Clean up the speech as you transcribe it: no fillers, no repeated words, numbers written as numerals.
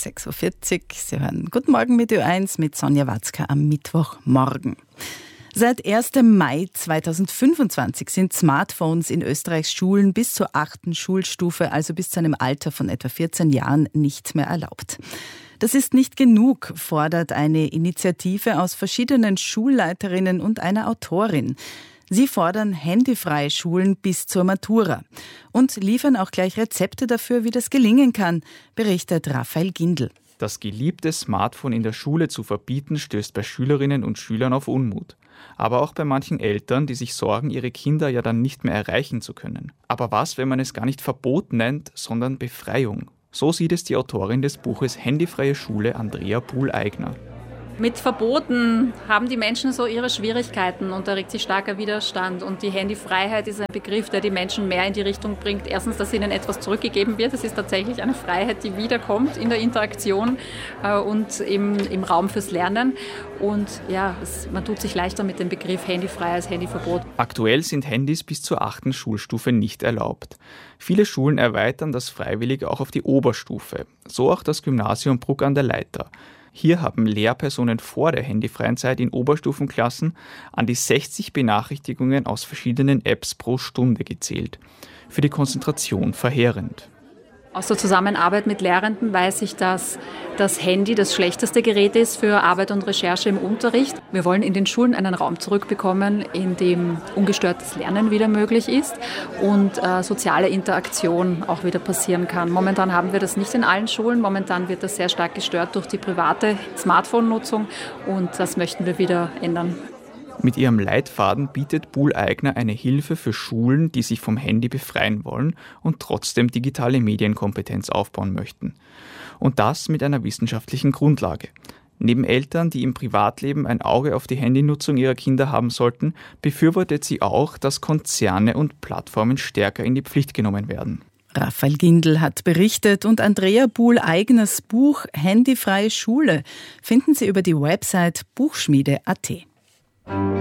6.40 Uhr. Sie hören Guten Morgen mit Ö1 mit Sonja Watzka am Mittwochmorgen. Seit 1. Mai 2025 sind Smartphones in Österreichs Schulen bis zur 8. Schulstufe, also bis zu einem Alter von etwa 14 Jahren, nicht mehr erlaubt. Das ist nicht genug, fordert eine Initiative aus verschiedenen Schulleiterinnen und einer Autorin. Sie fordern handyfreie Schulen bis zur Matura und liefern auch gleich Rezepte dafür, wie das gelingen kann, berichtet Raphael Gindl. Das geliebte Smartphone in der Schule zu verbieten, stößt bei Schülerinnen und Schülern auf Unmut. Aber auch bei manchen Eltern, die sich sorgen, ihre Kinder ja dann nicht mehr erreichen zu können. Aber was, wenn man es gar nicht Verbot nennt, sondern Befreiung? So sieht es die Autorin des Buches Handyfreie Schule, Andrea Buhl-Eigner. Mit Verboten haben die Menschen so ihre Schwierigkeiten und da regt sich starker Widerstand. Und die Handyfreiheit ist ein Begriff, der die Menschen mehr in die Richtung bringt. Erstens, dass ihnen etwas zurückgegeben wird. Es ist tatsächlich eine Freiheit, die wiederkommt in der Interaktion und im Raum fürs Lernen. Und ja, man tut sich leichter mit dem Begriff handyfrei als Handyverbot. Aktuell sind Handys bis zur 8. Schulstufe nicht erlaubt. Viele Schulen erweitern das freiwillig auch auf die Oberstufe. So auch das Gymnasium Bruck an der Leitha. Hier haben Lehrpersonen vor der handyfreien Zeit in Oberstufenklassen an die 60 Benachrichtigungen aus verschiedenen Apps pro Stunde gezählt. Für die Konzentration verheerend. Aus der Zusammenarbeit mit Lehrenden weiß ich, dass das Handy das schlechteste Gerät ist für Arbeit und Recherche im Unterricht. Wir wollen in den Schulen einen Raum zurückbekommen, in dem ungestörtes Lernen wieder möglich ist und soziale Interaktion auch wieder passieren kann. Momentan haben wir das nicht in allen Schulen. Momentan wird das sehr stark gestört durch die private Smartphone-Nutzung und das möchten wir wieder ändern. Mit ihrem Leitfaden bietet Buhl-Eigner eine Hilfe für Schulen, die sich vom Handy befreien wollen und trotzdem digitale Medienkompetenz aufbauen möchten. Und das mit einer wissenschaftlichen Grundlage. Neben Eltern, die im Privatleben ein Auge auf die Handynutzung ihrer Kinder haben sollten, befürwortet sie auch, dass Konzerne und Plattformen stärker in die Pflicht genommen werden. Raphael Gindl hat berichtet und Andrea Buhl-Eigners Buch Handyfreie Schule finden Sie über die Website buchschmiede.at.